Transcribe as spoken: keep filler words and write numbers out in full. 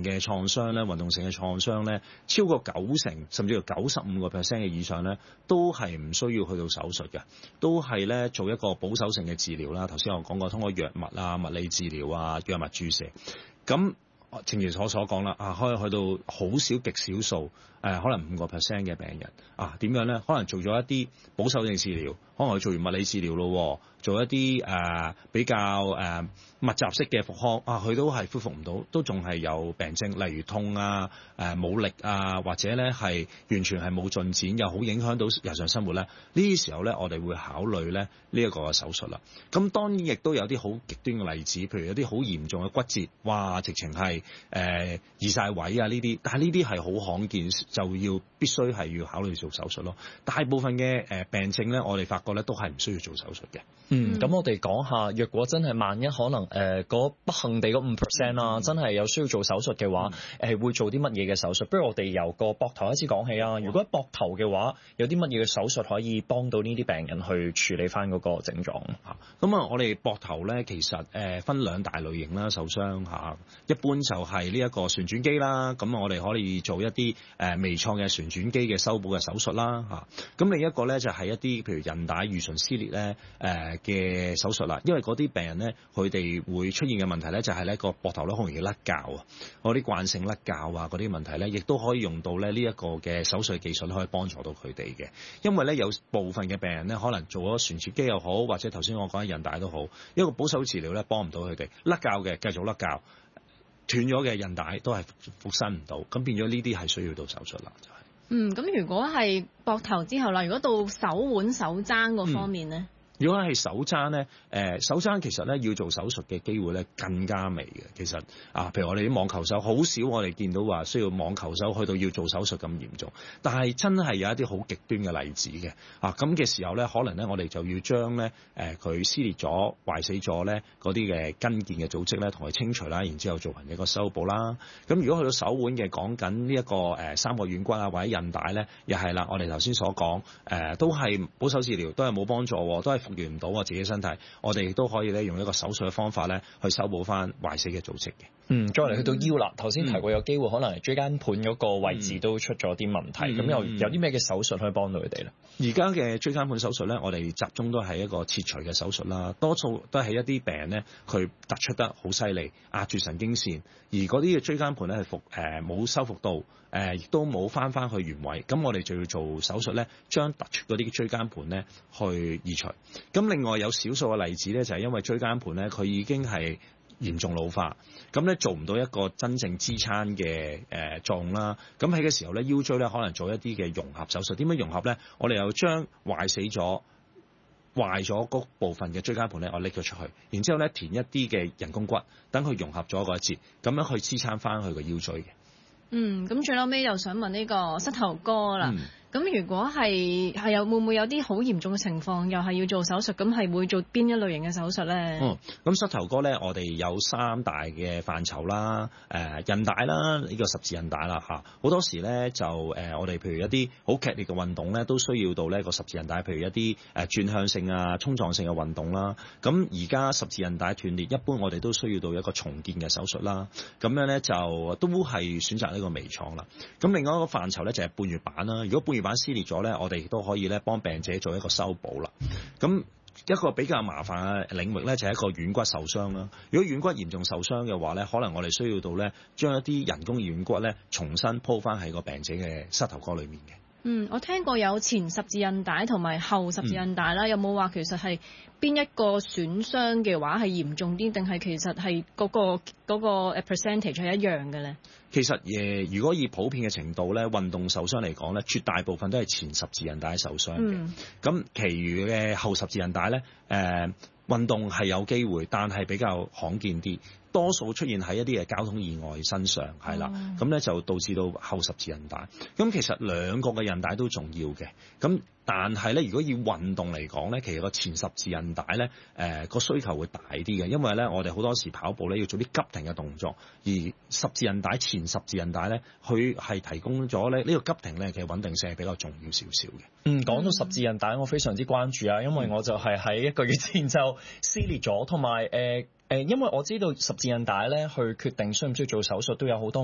嘅創傷咧，運動性嘅創傷咧，超過九成甚至乎九十五個 percent 嘅以上咧，都係唔需要去到手術嘅，都係咧做一個保守性嘅治療啦。頭先我講過，通過藥物啊、物理治療啊、藥物注射，咁正如我所講啦，啊可以去到好少極少數，誒、呃、可能五個 percent 嘅病人啊點樣咧？可能做咗一啲保守性治療，可能佢做完物理治療咯，做一啲誒、呃、比較誒、呃、密集式嘅復康啊，佢都係恢復唔到，都仲係有病徵，例如痛啊、誒冇力啊，或者咧係完全係冇進展，又好影響到日常生活咧。呢啲時候咧，我哋會考慮咧呢一個手術啦。咁當然亦都有啲好極端嘅例子，譬如有啲好嚴重嘅骨折，哇，直情係誒移晒位啊呢啲，但係呢啲係好罕見，就要必須係要考慮做手術咯。大部分嘅誒病症咧，我哋發覺咧都係唔需要做手術嘅。 嗯，咁我哋講下，若果真係萬一可能誒嗰、呃、不幸地嗰五 percent 啦，真係有需要做手術嘅話，誒、嗯呃、會做啲乜嘢嘅手術？不如我哋由個膊頭開始講起啊。如果膊頭嘅話，有啲乜嘢嘅手術可以幫到呢啲病人去處理翻嗰個症狀？ 嚇，咁啊，我哋膊頭咧其實誒、呃、分兩大類型啦，受傷嚇，一般就係呢一個旋轉肌啦。咁我哋可以做一啲誒、呃、微創嘅旋轉肌嘅修補嘅手術啦嚇。咁、啊、另一個咧就係、是、一啲譬如韌帶魚唇撕裂咧誒嘅手術啦。因為嗰啲病人咧，佢哋會出現嘅問題咧就係咧個膊頭咧好容易甩骹啊，嗰啲慣性甩骹啊嗰啲問題咧，亦都可以用到咧呢一個嘅手術技術可以幫助到佢哋嘅。因為咧有部分嘅病人咧可能做咗旋轉肌又好，或者頭先我講嘅韌帶都好，一個保守治療咧幫唔到佢哋，甩骹嘅繼續甩骹，斷咗嘅韌帶都係復生唔到，咁變咗呢啲係需要到手術啦，就係。 嗯，咁如果係膊頭之後啦，如果到手腕、手踭嗰方面咧？嗯如果係手踭咧，誒、呃、手踭其實咧要做手術嘅機會咧更加微嘅。其實啊，譬如我哋啲網球手，好少我哋見到話需要網球手去到要做手術咁嚴重。但係真係有一啲好極端嘅例子嘅。啊，咁嘅時候咧，可能咧我哋就要將咧誒佢撕裂咗、壞死咗咧嗰啲嘅筋腱嘅組織咧，同佢清除啦，然之後做行一個修補啦。咁如果去到手腕嘅，講緊呢一個誒、呃、三個軟骨啊，或者韌帶咧，又係啦，我哋頭先所講誒、呃、都係保守治療，都係冇幫助，都係復原唔到我自己身體，我哋亦都可以咧用一個手術嘅方法咧去修補翻壞死嘅組織嘅。 嗯，再嚟去到腰啦，頭先提過有機會可能係椎間盤嗰個位置都出咗啲問題，咁、嗯、又有啲咩嘅手術可以幫到佢哋咧？ 而家嘅椎間盤手術咧，我哋集中都係一個切除嘅手術啦，多數都係一啲病人咧佢突出得好犀利，壓住神經線，而嗰啲嘅椎間盤咧係復誒冇修復到，誒、呃、亦都冇翻翻去原位，咁我哋就要做手術咧，將突出嗰啲椎間盤咧去移除。咁另外有少數嘅例子咧，就係因為椎間盤咧佢已經係嚴重老化，咁咧做唔到一個真正支撐嘅誒作用啦。咁喺嘅時候咧，腰椎咧可能做一啲嘅融合手術。點樣融合咧？我哋又將壞死咗、壞咗嗰部分嘅椎間盤咧，我拎咗出去，然之後咧填一啲嘅人工骨，等佢融合咗嗰一節，咁樣去支撐翻佢個腰椎嘅。 嗯，咁最後尾又想問呢個膝頭哥啦。咁、嗯、如果係係有會唔會有啲好嚴重嘅情況，又係要做手術，咁係會做邊一類型嘅手術咧？ 嗯，咁膝頭哥咧，我哋有三大嘅範疇啦，誒、呃、韌帶啦，呢、這個十字韌帶啦嚇，好多時咧就誒、呃、我哋譬如一啲好劇烈嘅運動咧，都需要到呢個十字韌帶，譬如一啲誒轉向性啊、衝撞性嘅運動啦。咁而家十字韌帶斷裂，一般我哋都需要到一個重建嘅手術啦。咁樣咧就都係選擇呢個微創啦。咁另外一個範疇咧就係半月板啦。如果半月板撕裂咗咧，我哋亦都可以咧幫病者做一個修補啦。咁一個比較麻煩嘅領域咧，就係一個軟骨受傷啦。如果軟骨嚴重受傷嘅話咧，可能我哋需要到咧將一啲人工軟骨咧重新鋪翻喺個病者嘅膝頭哥裏面嘅。 嗯，我聽過有前十字韌帶同埋後十字韌帶啦，嗯、有冇話其實係邊一個損傷嘅話係嚴重啲，定係其實係嗰、嗰個嗰、嗰個 percentage 係一樣嘅咧？ 其實誒，如果以普遍嘅程度咧，運動受傷嚟講咧，絕大部分都係前十字韌帶受傷嘅。咁、嗯，其餘嘅後十字韌帶咧，誒、呃、運動係有機會，但係比較罕見啲。多數出現喺一啲嘅交通意外身上，係啦，咁咧、嗯、就導致到後十字韌帶。咁其實兩個嘅韌帶都重要嘅，咁但係咧，如果以運動嚟講咧，其實個前十字韌帶咧，誒、呃、個需求會大啲嘅，因為咧我哋好多時跑步咧要做啲急停嘅動作，而十字韌帶前十字韌帶咧，佢係提供咗咧呢個急停咧嘅穩定性係比較重要少少嘅。 嗯，講到十字韌帶，我非常之關注啊，因為我就係喺一個月前就撕裂咗，同埋誒。誒，因為我知道十字韌帶咧，去決定需唔需要做手術都有好多